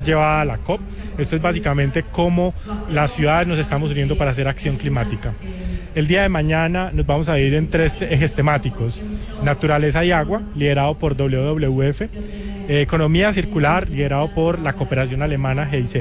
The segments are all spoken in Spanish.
llevada a la COP. Esto es básicamente cómo las ciudades nos estamos uniendo para hacer acción climática. El día de mañana nos vamos a ir en 3 ejes temáticos: naturaleza y agua, liderado por WWF, economía circular, liderado por la cooperación alemana GIZ,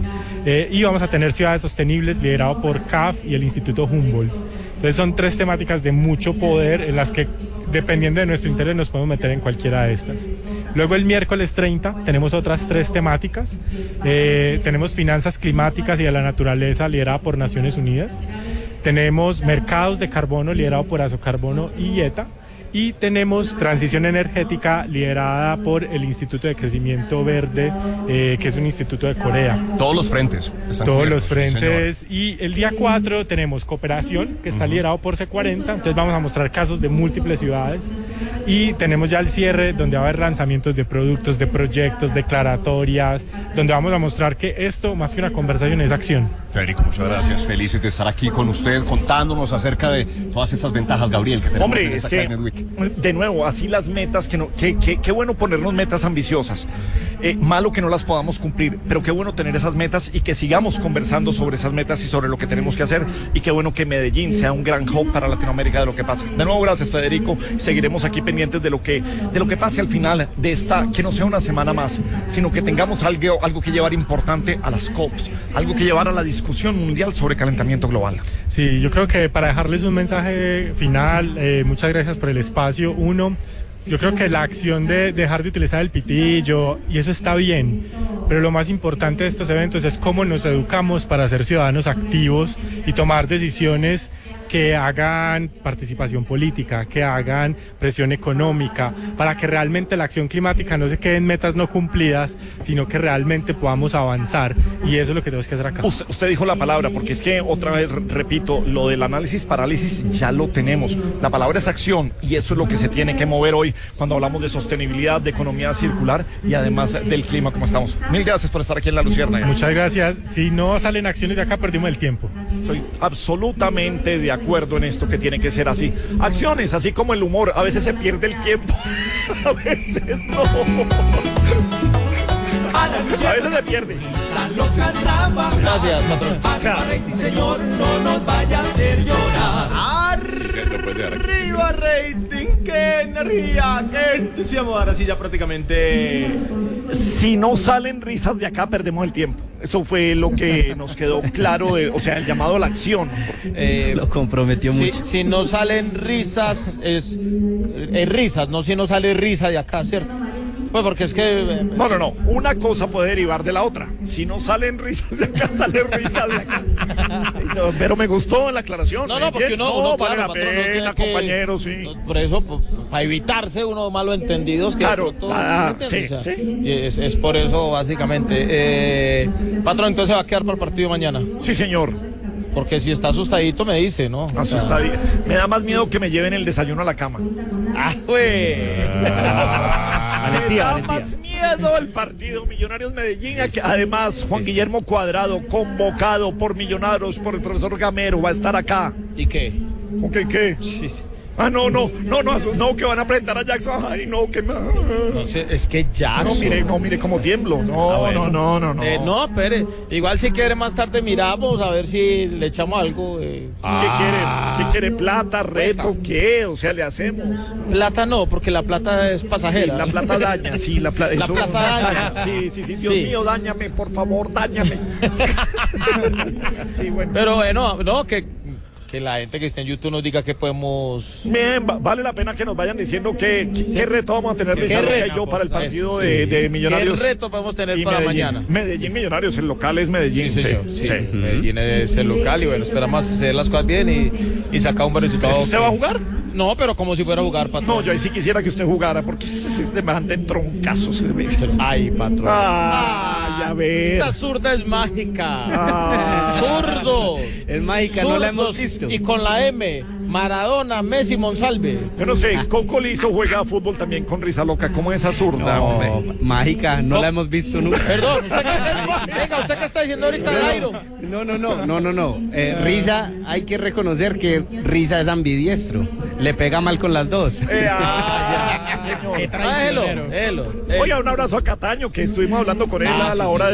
y vamos a tener ciudades sostenibles, liderado por CAF y el Instituto Humboldt. Entonces son 3 temáticas de mucho poder en las que, dependiendo de nuestro interés, nos podemos meter en cualquiera de estas. Luego el miércoles 30 tenemos otras 3 temáticas. Tenemos finanzas climáticas y de la naturaleza, liderada por Naciones Unidas. Tenemos mercados de carbono, liderado por Asocarbono y IETA. Y tenemos transición energética, liderada por el Instituto de Crecimiento Verde, que es un instituto de Corea. Todos los frentes. Todos los frentes. Sí, y el día 4 tenemos cooperación, que está liderado por C40. Entonces vamos a mostrar casos de múltiples ciudades. Y tenemos ya el cierre, donde va a haber lanzamientos de productos, de proyectos, declaratorias, donde vamos a mostrar que esto, más que una conversación, es acción. Federico, muchas gracias. Felices de estar aquí con usted, contándonos acerca de todas esas ventajas, Gabriel, que tenemos en esta Climate Week. De nuevo, así las metas, qué bueno ponernos metas ambiciosas. Malo que no las podamos cumplir, pero qué bueno tener esas metas y que sigamos conversando sobre esas metas y sobre lo que tenemos que hacer. Y qué bueno que Medellín sea un gran hub para Latinoamérica de lo que pasa. De nuevo, gracias, Federico. Seguiremos aquí pendientes de lo que pase al final de esta, que no sea una semana más, sino que tengamos algo que llevar importante a las COPs, algo que llevar a la discusión mundial sobre calentamiento global. Sí, yo creo que para dejarles un mensaje final, muchas gracias por el espacio. Uno, yo creo que la acción de dejar de utilizar el pitillo, y eso está bien, pero lo más importante de estos eventos es cómo nos educamos para ser ciudadanos activos y tomar decisiones que hagan participación política, que hagan presión económica, para que realmente la acción climática no se quede en metas no cumplidas, sino que realmente podamos avanzar, y eso es lo que tenemos que hacer acá. Usted dijo la palabra, porque es que, otra vez repito, lo del análisis parálisis ya lo tenemos. La palabra es acción, y eso es lo que se tiene que mover hoy cuando hablamos de sostenibilidad, de economía circular y además del clima como estamos. Mil gracias por estar aquí en La Luciérnaga. Muchas gracias. Si no salen acciones de acá, perdimos el tiempo. Estoy absolutamente de acuerdo en esto, que tiene que ser así. Acciones, así como el humor, a veces se pierde el tiempo, a veces no. A veces se pierde. Gracias, patrón. Señor, no nos vaya a hacer llorar. Arriba rating, qué energía, qué entusiasmo. Ahora sí ya prácticamente. Si no salen risas de acá, perdemos el tiempo. Eso fue lo que nos quedó claro, o sea, el llamado a la acción. Lo comprometió mucho. Si no salen risas, es risas, no si no sale risa de acá, ¿cierto? Pues porque es que... No. Una cosa puede derivar de la otra. Si no salen risas de acá, salen risas de acá. Pero me gustó la aclaración. No, porque uno vale claro, la pena, compañeros, sí. Por eso, para evitarse unos malos entendidos. Que claro, sí. Y es por eso, básicamente. Patrón, entonces va a quedar para el partido mañana. Sí, señor. Porque si está asustadito, me dice, ¿no? Asustadito. Me da más miedo que me lleven el desayuno a la cama. Güey. Me da más miedo el partido Millonarios Medellín. Que además, Juan Guillermo Cuadrado, convocado por Millonarios, por el profesor Gamero, va a estar acá. ¿Y qué? ¿Ok, qué? Sí. No, que van a presentar a Jackson. Ay, no, que más. No sé, es que Jackson. No, mire cómo tiemblo. No. No, espere. Igual si quiere más tarde miramos a ver si le echamos algo. ¿Qué quiere? ¿Plata, reto, qué? O sea, le hacemos. Plata no, porque la plata es pasajera. Sí, la plata daña, sí, la plata daña. Sí, Dios mío, dáñame, por favor, dáñame. Sí, bueno. Pero bueno, no, que la gente que está en YouTube nos diga que podemos... Bien, vale la pena que nos vayan diciendo qué reto vamos a tener Lizarraga y yo para el partido de Millonarios. ¿Qué reto podemos tener para mañana? Medellín Millonarios, el local es Medellín. Sí, señor. Sí. Medellín es el local y bueno, esperamos hacer las cosas bien y sacar un buen resultado. ¿Usted va a jugar? No, pero como si fuera a jugar, patrón. No, yo ahí sí quisiera que usted jugara, porque se me dan de troncazos. Ay, patrón. Ya ves. Esta zurda es mágica. Zurdo. Es mágica, zurdos, no la hemos visto. Y con la M, Maradona, Messi, Monsalve. Yo no sé, Coco Lizo juega fútbol también con risa loca. ¿Cómo es esa zurda, hombre? Mágica, no la hemos visto nunca. Perdón, ¿usted qué está diciendo ahorita, Jairo? No. Risa, hay que reconocer que Risa es ambidiestro. Le pega mal con las dos. Ya, señor. Él. Oiga, un abrazo a Cataño, que estuvimos hablando con él a la hora de